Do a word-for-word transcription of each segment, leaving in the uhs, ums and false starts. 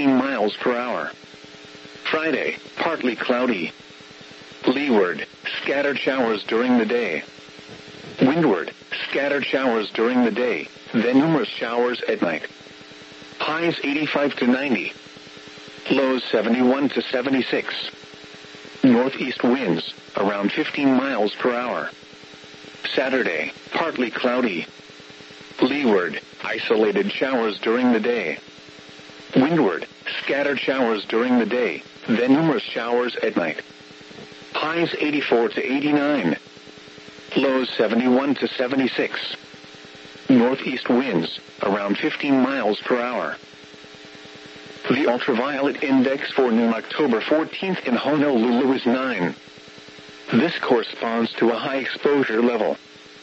fifteen miles per hour. Friday, partly cloudy. Leeward, scattered showers during the day. Windward, scattered showers during the day, then numerous showers at night. Highs eighty-five to ninety. Lows seventy-one to seventy-six. Northeast winds, around fifteen miles per hour. Saturday, partly cloudy. Leeward, isolated showers during the day. Windward, scattered showers during the day, then numerous showers at night. Highs eighty-four to eighty-nine. Lows seventy-one to seventy-six. Northeast winds, around fifteen miles per hour. The ultraviolet index for noon October fourteenth in Honolulu is nine. This corresponds to a high exposure level.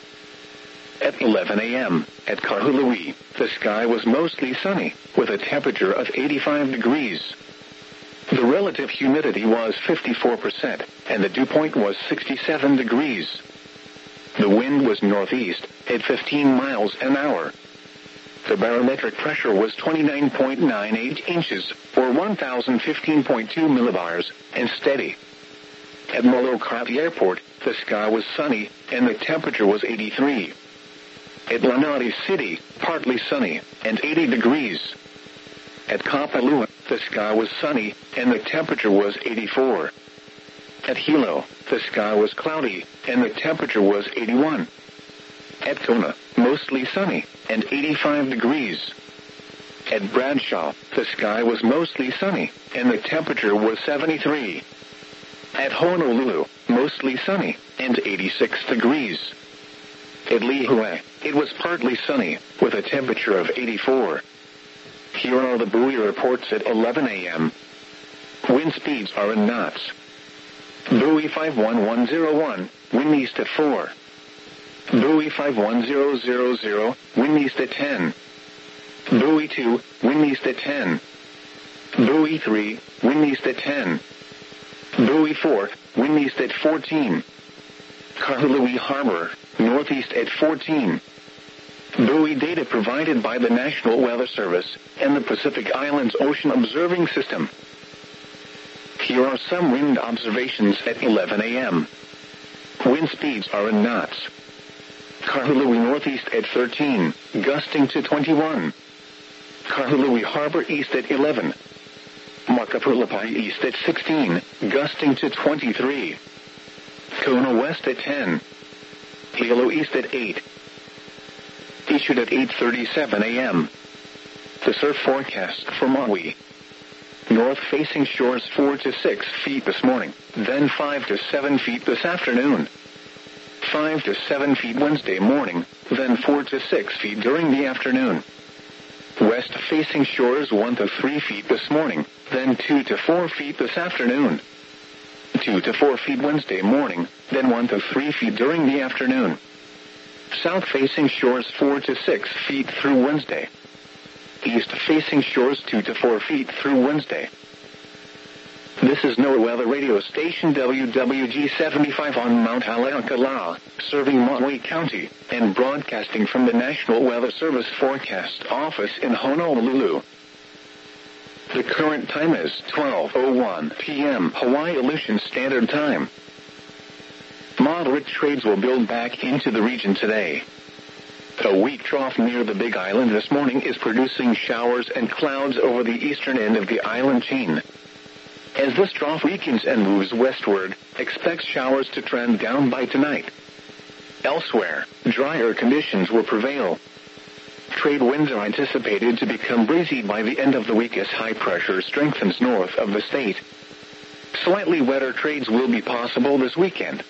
At eleven a.m., at Kahului, the sky was mostly sunny, with a temperature of eighty-five degrees. The relative humidity was fifty-four percent, and the dew point was sixty-seven degrees. The wind was northeast, at fifteen miles an hour. The barometric pressure was twenty-nine point nine eight inches, or one thousand fifteen point two millibars, and steady. At Molokai Airport, the sky was sunny, and the temperature was eighty-three. At Lanai City, partly sunny, and eighty degrees. At Kapalua, the sky was sunny, and the temperature was eighty-four. At Hilo, the sky was cloudy, and the temperature was eighty-one. At Kona, mostly sunny, and eighty-five degrees. At Bradshaw, the sky was mostly sunny, and the temperature was seventy-three. At Honolulu, mostly sunny, and eighty-six degrees. At Lihue, it was partly sunny, with a temperature of eighty-four. Here are the buoy reports at eleven a.m. Wind speeds are in knots. Buoy five one one zero one, wind east at four. Buoy five one zero zero zero, wind east at ten. Buoy two, wind east at ten. Buoy three, wind east at ten. Buoy four, wind east at fourteen. Kahului Harbor, northeast at fourteen. Buoy data provided by the National Weather Service and the Pacific Islands Ocean Observing System. Here are some wind observations at eleven a.m. Wind speeds are in knots. Kahului northeast at thirteen, gusting to twenty-one. Kahului Harbor east at eleven. Makapulapai east at sixteen, gusting to twenty-three. Kona west at ten. Hilo east at eight. Issued at eight thirty-seven a.m. The surf forecast for Maui. North-facing shores four to six feet this morning, then five to seven feet this afternoon. five to seven feet Wednesday morning, then four to six feet during the afternoon. West-facing shores one to three feet this morning, then two to four feet this afternoon. two to four feet Wednesday morning, then one to three feet during the afternoon. South-facing shores four to six feet through Wednesday. East-facing shores two to four feet through Wednesday. This is NOAA Weather Radio Station W W G seventy-five on Mount Haleakala, serving Maui County, and broadcasting from the National Weather Service Forecast Office in Honolulu. The current time is twelve oh one p.m. Hawaii Aleutian Standard Time. Moderate trades will build back into the region today. A weak trough near the Big Island this morning is producing showers and clouds over the eastern end of the island chain. As this trough weakens and moves westward, expect showers to trend down by tonight. Elsewhere, drier conditions will prevail. Trade winds are anticipated to become breezy by the end of the week as high pressure strengthens north of the state. Slightly wetter trades will be possible this weekend.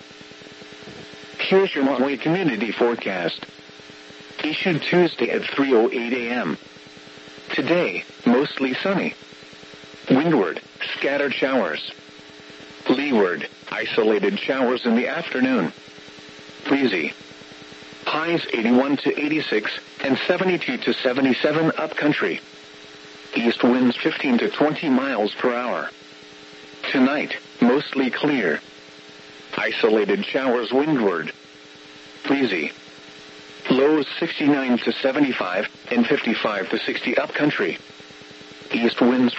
Here's your Maui community forecast. Issued Tuesday at three oh eight a.m. Today, mostly sunny. Windward, scattered showers. Leeward, isolated showers in the afternoon. Breezy. Highs eighty-one to eighty-six and seventy-two to seventy-seven upcountry. East winds fifteen to twenty miles per hour. Tonight, mostly clear. Isolated showers windward. Breezy. Lows sixty-nine to seventy-five and fifty-five to sixty upcountry. East winds